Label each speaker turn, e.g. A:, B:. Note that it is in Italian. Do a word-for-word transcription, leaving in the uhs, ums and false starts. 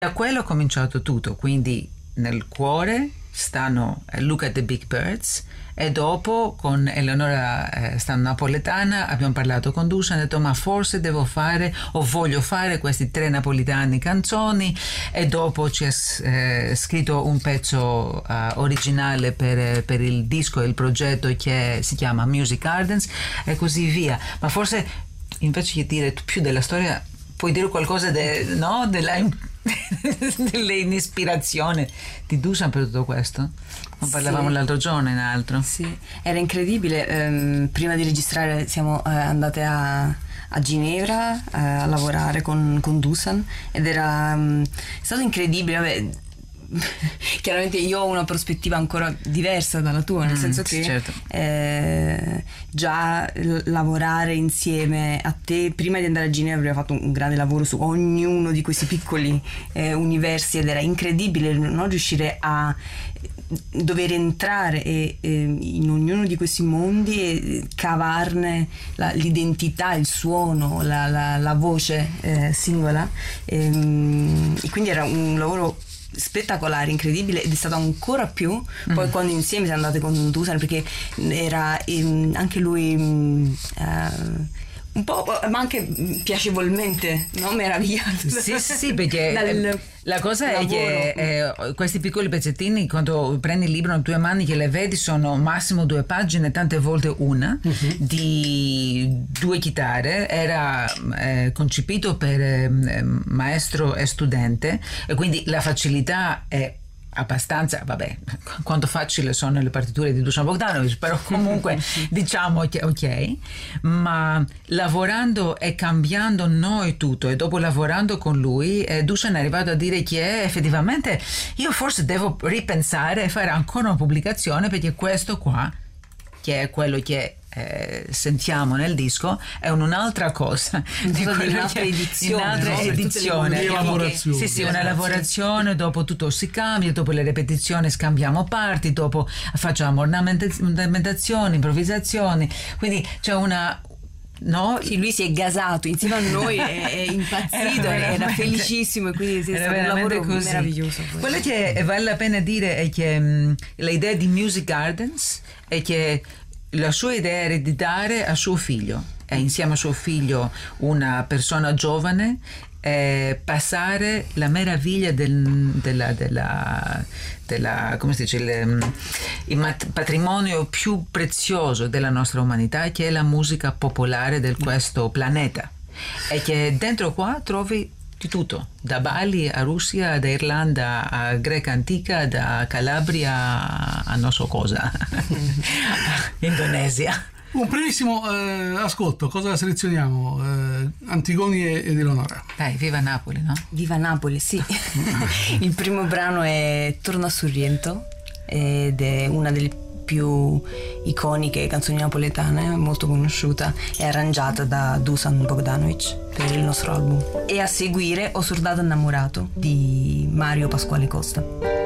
A: Da quello ho cominciato tutto, quindi nel cuore stanno Look at the Big Birds, e dopo con Eleonora eh, stanno napoletana, abbiamo parlato con Dusan, ho detto ma forse devo fare o voglio fare questi tre napoletani canzoni, e dopo ci ha eh, scritto un pezzo uh, originale per, per il disco e il progetto che si chiama Music Gardens e così via. Ma forse invece di dire più della storia puoi dire qualcosa de, no? della dell'ispirazione di Dusan per tutto questo? Non parlavamo sì. l'altro giorno in altro.
B: Sì, era incredibile. Ehm, prima di registrare siamo eh, andate a, a Ginevra eh, a lavorare con, con Dusan ed era um, è stato incredibile. Vabbè, chiaramente io ho una prospettiva ancora diversa dalla tua, nel mm, senso che certo. eh, già l- lavorare insieme a te prima di andare a Ginevra abbiamo fatto un grande lavoro su ognuno di questi piccoli eh, universi ed era incredibile non riuscire a dover entrare e, e in ognuno di questi mondi e cavarne la, l'identità, il suono, la, la, la voce eh, singola e, e quindi era un lavoro spettacolare, incredibile, ed è stato ancora più mm. poi quando insieme siamo andate con Dusan, perché era ehm, anche lui mh, uh, un po', ma anche piacevolmente, no? Meravigliato.
A: Sì, sì, perché dal, la cosa è lavoro. Che eh, questi piccoli pezzettini, quando prendi il libro in tue mani che le vedi, sono massimo due pagine, tante volte una, uh-huh. di due chitarre. Era eh, concepito per eh, maestro e studente, e quindi la facilità è abbastanza, vabbè, quanto facile sono le partiture di Dusan Bogdanovic, però comunque diciamo che ok, ma lavorando e cambiando noi tutto, e dopo lavorando con lui eh, Dusan è arrivato a dire che effettivamente io forse devo ripensare e fare ancora una pubblicazione, perché questo qua, che è quello che Eh, sentiamo nel disco, è un'altra cosa,
B: di un'altra edizione,
A: un'altra
B: no?
A: edizione,
C: lavorazione.
A: Sì, sì, una lavorazione, dopo tutto si cambia, dopo le ripetizioni scambiamo parti, dopo facciamo ornamentazioni, improvvisazioni, quindi c'è una no?
B: Sì, lui si è gasato insieme a noi, è, è impazzito, era, era felicissimo, e quindi è stato un lavoro così meraviglioso.
A: Quello che vale la pena dire è che mh, l'idea di Music Gardens è che la sua idea era di dare a suo figlio, e insieme a suo figlio una persona giovane, eh, passare la meraviglia del, della, della, della come si dice, il, il patrimonio più prezioso della nostra umanità, che è la musica popolare di questo pianeta, e che dentro qua trovi di tutto, da Bali a Russia, da Irlanda a Greca antica, da Calabria a non so cosa, Indonesia.
C: Un primissimo eh, ascolto, cosa selezioniamo? Eh, Antigoni ed Eleonora.
A: Dai, viva Napoli, no?
B: Viva Napoli, sì. Il primo brano è Torna a Sorrento ed è una delle più iconiche canzoni napoletane, molto conosciuta, è arrangiata da Dusan Bogdanovic per il nostro album. E a seguire Ho Soldato Innamorato di Mario Pasquale Costa.